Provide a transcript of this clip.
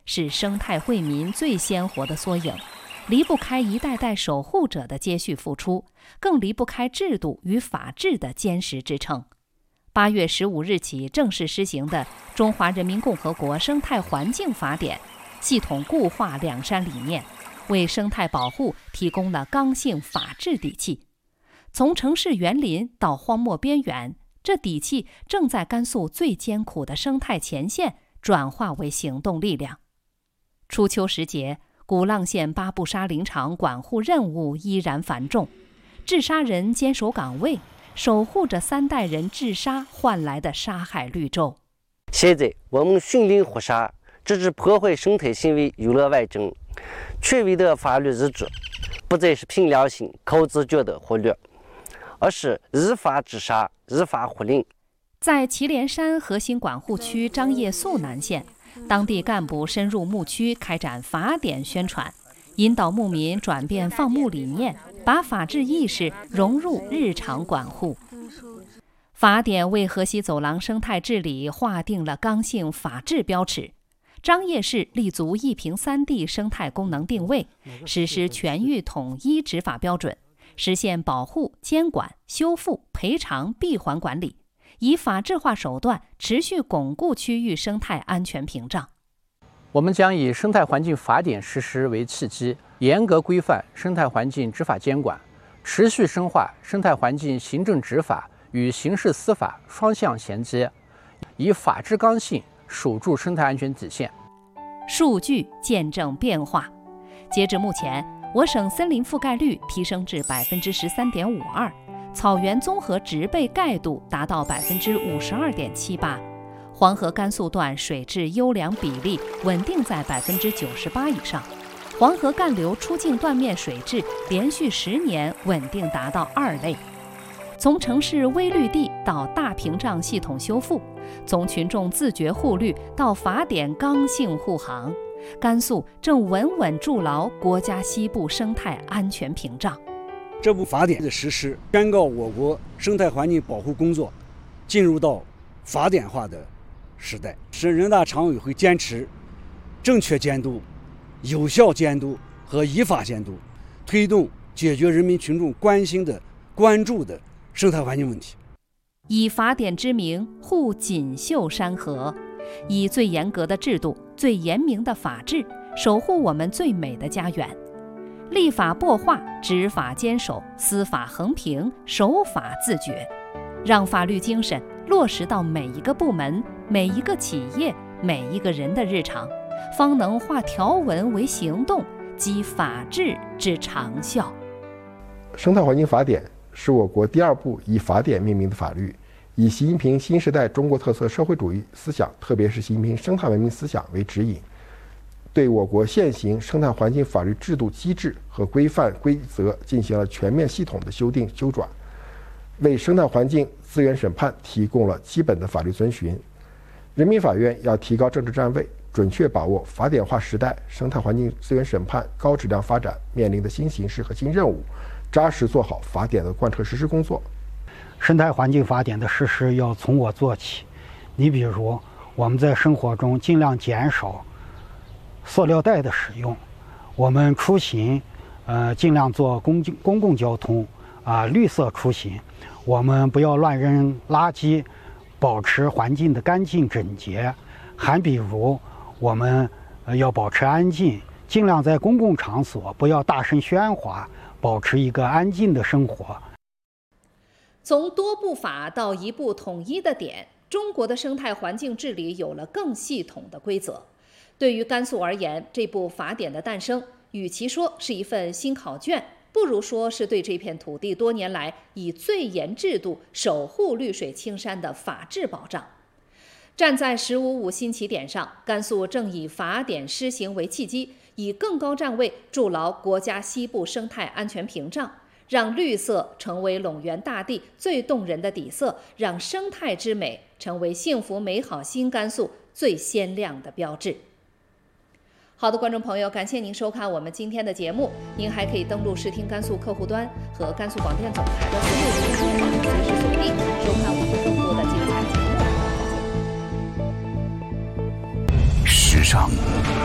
是生态惠民最鲜活的缩影，离不开一代代守护者的接续付出，更离不开制度与法治的坚实支撑。8月15日起正式施行的《中华人民共和国生态环境法典》，系统固化两山理念，为生态保护提供了刚性法治底气。从城市园林到荒漠边缘，这底气正在甘肃最艰苦的生态前线转化为行动力量。初秋时节，古浪县巴布沙林场管护任务依然繁重，治沙人坚守岗位，守护着3代人治沙换来的沙海绿洲。 现在我们训练护沙，制止破坏生态行为由内外整，权威的法律日志不再是凭良心靠自觉的忽略，而是依法治沙，依法护林。 在祁连山核心管护区张掖肃南县，当地干部深入牧区开展法典宣传，引导牧民转变放牧理念，把法治意识融入日常管护。法典为河西走廊生态治理划定了刚性法治标尺。张掖市立足1坪3地生态功能定位，实施全域统一执法标准，实现保护、监管、修复、赔偿闭环管理，以法治化手段持续巩固区域生态安全屏障。 我们将以生态环境法典实施为契机，严格规范生态环境执法监管，持续深化生态环境行政执法与刑事司法双向衔接，以法治刚性守住生态安全底线。 数据见证变化。截至目前，我省森林覆盖率提升至13.52%，草原综合植被盖度达到52.78%，黄河甘肃段水质优良比例稳定在98%以上，黄河干流出境断面水质连续10年稳定达到2类。从城市微绿地到大屏障系统修复，从群众自觉护绿到法典刚性护航，甘肃正稳稳筑牢国家西部生态安全屏障。 这部法典的实施，宣告我国生态环境保护工作进入到法典化的时代。省人大常委会坚持正确监督、有效监督和依法监督，推动解决人民群众关心的、关注的生态环境问题。 以法典之名护锦绣山河，以最严格的制度、最严明的法治，守护我们最美的家园。立法擘画，执法坚守，司法衡平，守法自觉，让法律精神落实到每一个部门、每一个企业、每一个人的日常，方能化条文为行动，积法治之长效。 生态环境法典是我国第2部以法典命名的法律，以习近平新时代中国特色社会主义思想，特别是习近平生态文明思想为指引，对我国现行生态环境法律制度机制和规范规则进行了全面系统的修订修转，为生态环境资源审判提供了基本的法律遵循。人民法院要提高政治站位，准确把握法典化时代生态环境资源审判高质量发展面临的新形势和新任务，扎实做好法典的贯彻实施工作。 生态环境法典的实施要从我做起。你比如，我们在生活中尽量减少塑料袋的使用，我们出行，尽量坐公共交通，绿色出行，我们不要乱扔垃圾，保持环境的干净整洁。还比如，我们要保持安静，尽量在公共场所不要大声喧哗，保持一个安静的生活。 从多部法到一部统一的典，中国的生态环境治理有了更系统的规则。对于甘肃而言，这部法典的诞生，与其说是一份新考卷，不如说是对这片土地多年来以最严制度守护绿水青山的法治保障。站在“15.5”新起点上，甘肃正以法典施行为契机，以更高站位筑牢国家西部生态安全屏障，让绿色成为陇源大地最动人的底色，让生态之美成为幸福美好新甘肃最鲜亮的标志。好的，观众朋友，感谢您收看我们今天的节目。您还可以登录视听甘肃客户端和甘肃广电总台的私密直播网，随时随地收看我们更多的精彩节目。时尚